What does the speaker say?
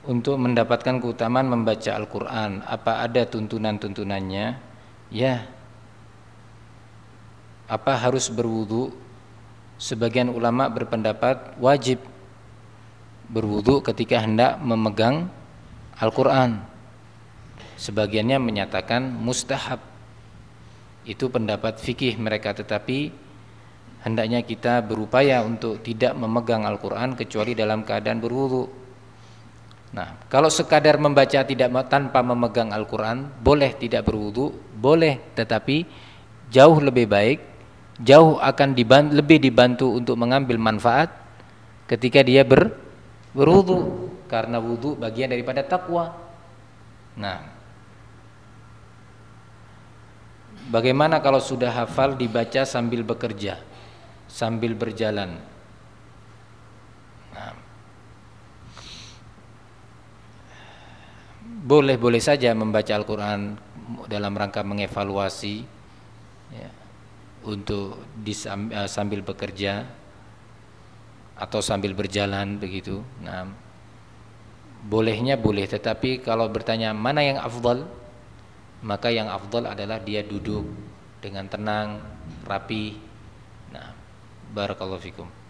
untuk mendapatkan keutamaan membaca Al-Quran, apa ada tuntunan-tuntunannya? Ya. Apa harus berwudu? Sebagian ulama berpendapat wajib berwudu ketika hendak memegang Al-Quran. Sebagiannya menyatakan mustahab. Itu pendapat fikih mereka, tetapi hendaknya kita berupaya untuk tidak memegang Al-Quran kecuali dalam keadaan berwudu. Nah, kalau sekadar membaca tanpa memegang Al-Quran, boleh tidak berwudu, boleh, tetapi jauh lebih baik, jauh akan lebih dibantu untuk mengambil manfaat ketika dia berwudu, karena wudu bagian daripada takwa. Nah, bagaimana kalau sudah hafal dibaca sambil bekerja, sambil berjalan? Nah, boleh-boleh saja membaca Al-Quran dalam rangka mengevaluasi, ya, untuk sambil bekerja atau sambil berjalan begitu. Nah, bolehnya boleh, tetapi kalau bertanya mana yang afdal, maka yang afdal adalah dia duduk dengan tenang, rapi. Nah, barakallahu fikum.